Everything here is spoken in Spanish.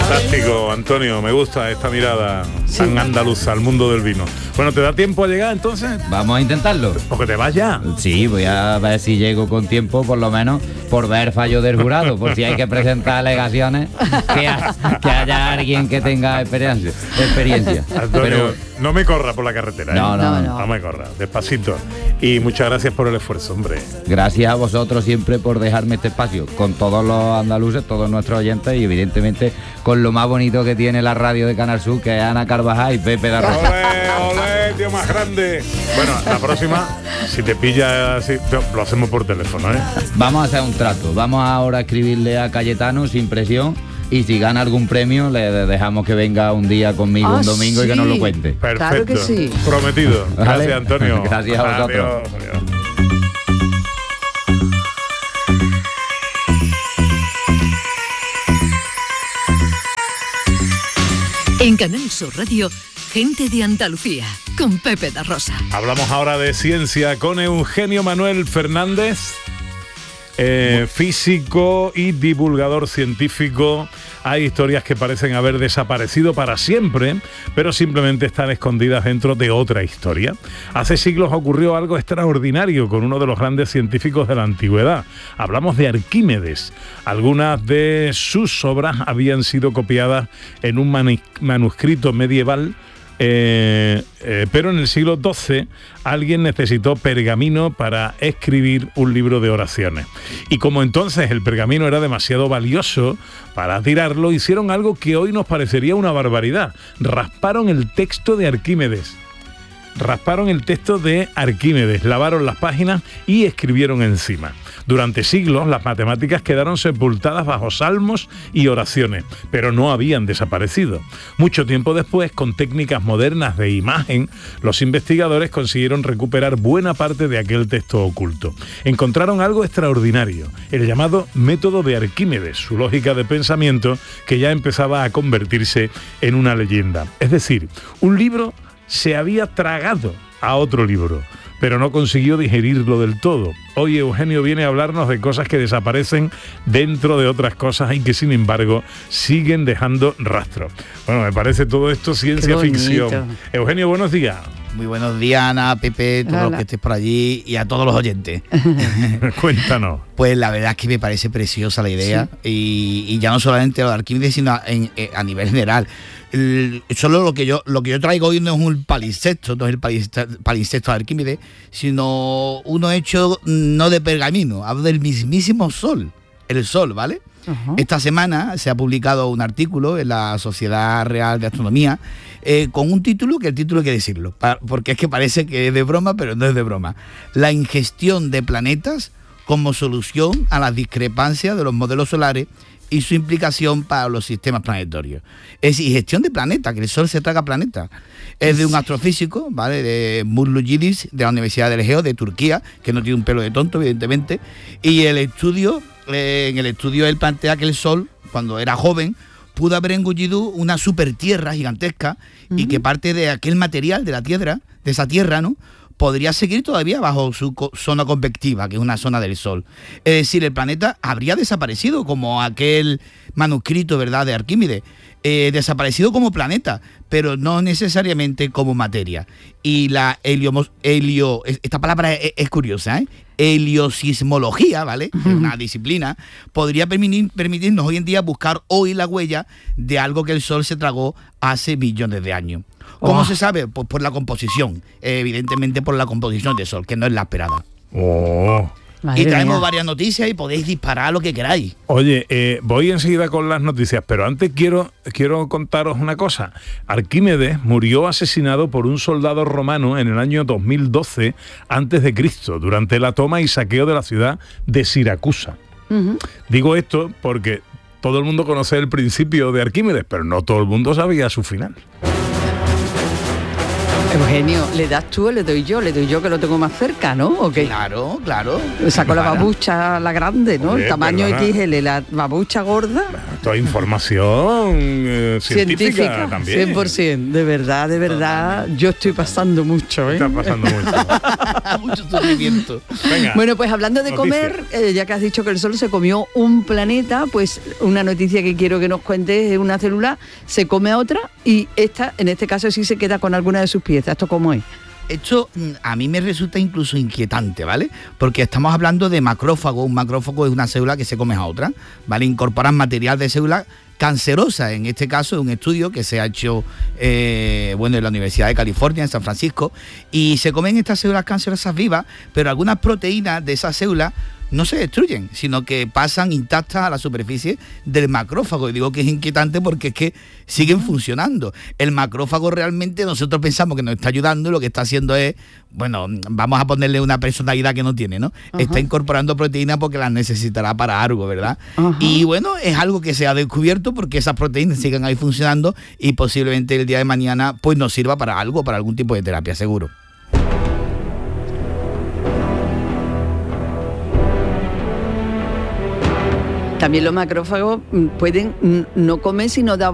Fantástico, Antonio, me gusta esta mirada tan andaluza al mundo del vino. Bueno, ¿te da tiempo a llegar entonces? Vamos a intentarlo. Porque te vas ya. Sí, voy a ver si llego con tiempo, por lo menos, por ver fallo del jurado, por si hay que presentar alegaciones, que haya alguien que tenga experiencia. Antonio, Pero no me corra por la carretera. No me corra, despacito. Y muchas gracias por el esfuerzo, hombre. gracias a vosotros siempre por dejarme este espacio, con todos los andaluces, todos nuestros oyentes y evidentemente con lo más bonito que tiene la radio de Canal Sur, que es Ana Carvajal y Pepe da Rosa. ¡Olé, tío más grande! Bueno, la próxima, si te pilla así, lo hacemos por teléfono, ¿eh? Vamos a hacer un trato, vamos ahora a escribirle a Cayetano sin presión. Y si gana algún premio, le dejamos que venga un día conmigo un domingo y que nos lo cuente. Perfecto. Claro que sí. Prometido. ¿Vale? Gracias, Antonio. Gracias a vosotros. Adiós. En Canal Sur Radio, Gente de Andalucía, con Pepe da Rosa. Hablamos ahora de ciencia con Eugenio Manuel Fernández, físico y divulgador científico. Hay historias que parecen haber desaparecido para siempre, pero simplemente están escondidas dentro de otra historia. Hace siglos ocurrió algo extraordinario con uno de los grandes científicos de la antigüedad. Hablamos de Arquímedes. Algunas de sus obras habían sido copiadas en un manuscrito medieval, pero en el siglo XII alguien necesitó pergamino para escribir un libro de oraciones. Y como entonces el pergamino era demasiado valioso para tirarlo, hicieron algo que hoy nos parecería una barbaridad. Rasparon el texto de Arquímedes. Lavaron las páginas y escribieron encima. Durante siglos las matemáticas quedaron sepultadas bajo salmos y oraciones, pero no habían desaparecido. Mucho tiempo después, con técnicas modernas de imagen, los investigadores consiguieron recuperar buena parte de aquel texto oculto. Encontraron algo extraordinario, el llamado método de Arquímedes, su lógica de pensamiento que ya empezaba a convertirse en una leyenda. Es decir, un libro se había tragado a otro libro, pero no consiguió digerirlo del todo. Hoy Eugenio viene a hablarnos de cosas que desaparecen dentro de otras cosas y que sin embargo siguen dejando rastro. Bueno, me parece todo esto ciencia ficción. Eugenio, buenos días. Muy buenos días, Ana, Pepe, todos los que estés por allí y a todos los oyentes. Cuéntanos. Pues la verdad es que me parece preciosa la idea, sí. y ya no solamente lo de Arquímedes, sino a nivel general. Solo lo que yo traigo hoy no es un palimpsesto, no es el palimpsesto de Arquímedes, sino uno hecho no de pergamino, hablo del mismísimo Sol, el Sol, ¿vale? Uh-huh. Esta semana se ha publicado un artículo en la Sociedad Real de Astronomía con un título, que el título hay que decirlo, porque es que parece que es de broma, pero no es de broma. La ingestión de planetas como solución a las discrepancias de los modelos solares y su implicación para los sistemas planetorios. Es ingestión de planetas, que el Sol se traga planetas. Es de un astrofísico, ¿vale?, de Murlucidis, de la Universidad del Egeo, de Turquía, que no tiene un pelo de tonto, evidentemente. Y en el estudio él plantea que el Sol, cuando era joven, pudo haber engullido una supertierra gigantesca, uh-huh, y que parte de aquel material de la Tierra, de esa Tierra, ¿no?, podría seguir todavía bajo su zona convectiva, que es una zona del Sol. Es decir, el planeta habría desaparecido como aquel manuscrito, ¿verdad?, de Arquímedes, desaparecido como planeta, pero no necesariamente como materia. Y la esta palabra es curiosa, heliosismología, ¿vale?, uh-huh, una disciplina, podría permitirnos hoy en día buscar hoy la huella de algo que el Sol se tragó hace millones de años. ¿Cómo se sabe? Pues por la composición, evidentemente por la composición del Sol, que no es la esperada. Y traemos varias noticias y podéis disparar lo que queráis. Oye, voy enseguida con las noticias, pero antes quiero contaros una cosa. Arquímedes murió asesinado por un soldado romano en el año 2012 a.C., durante la toma y saqueo de la ciudad de Siracusa. Uh-huh. Digo esto porque todo el mundo conoce el principio de Arquímedes, pero no todo el mundo sabía su final. Eugenio, ¿le das tú o le doy yo? Le doy yo que lo tengo más cerca, ¿no? ¿O qué? Claro, claro. Saco la babucha, la grande, ¿no? Oye, el tamaño perdona. XL, la babucha gorda. Esto es información científica también. 100%, de verdad, yo estoy pasando mucho, ¿eh? Está pasando mucho. Mucho sufrimiento. Venga. Bueno, pues hablando de Noticia. comer, ya que has dicho que el sol se comió un planeta, pues una noticia que quiero que nos cuentes es una célula se come a otra y esta, en este caso, sí se queda con alguna de sus piezas. ¿Esto cómo es? Esto a mí me resulta incluso inquietante, ¿vale? Porque estamos hablando de macrófago. Un macrófago es una célula que se come a otra, ¿vale? Incorporan material de célula cancerosa. En este caso es un estudio que se ha hecho en la Universidad de California, en San Francisco, y se comen estas células cancerosas vivas, pero algunas proteínas de esas células no se destruyen, sino que pasan intactas a la superficie del macrófago. Y digo que es inquietante porque es que siguen funcionando. El macrófago realmente nosotros pensamos que nos está ayudando y lo que está haciendo es, bueno, vamos a ponerle una personalidad que no tiene, ¿no? Ajá. Está incorporando proteínas porque las necesitará para algo, ¿verdad? Ajá. Y bueno, es algo que se ha descubierto porque esas proteínas sigan ahí funcionando y posiblemente el día de mañana pues nos sirva para algo, para algún tipo de terapia, seguro. También los macrófagos pueden no comer sino dar